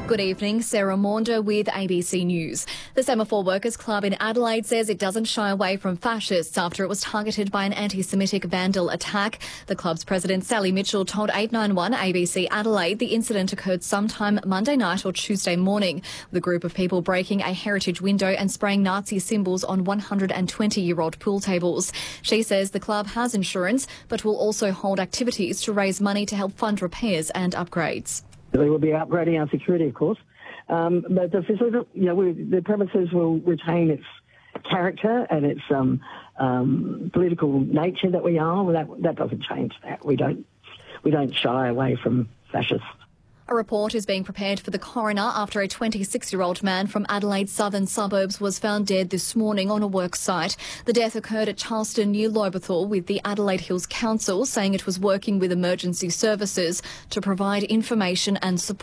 Good evening, Sarah Maunder with ABC News. The Semaphore Workers Club in Adelaide says it doesn't shy away from fascists after it was targeted by an anti-Semitic vandal attack. The club's president, Sally Mitchell, told 891 ABC Adelaide the incident occurred sometime Monday night or Tuesday morning, with a group of people breaking a heritage window and spraying Nazi symbols on 120-year-old pool tables. She says the club has insurance, but will also hold activities to raise money to help fund repairs and upgrades. We will be upgrading our security, of course, but the facility, the premises will retain its character and its political nature that we are. Well, that doesn't change. That we don't shy away from fascists. A report is being prepared for the coroner after a 26-year-old man from Adelaide's southern suburbs was found dead this morning on a work site. The death occurred at Charleston near Lobethal, with the Adelaide Hills Council saying it was working with emergency services to provide information and support.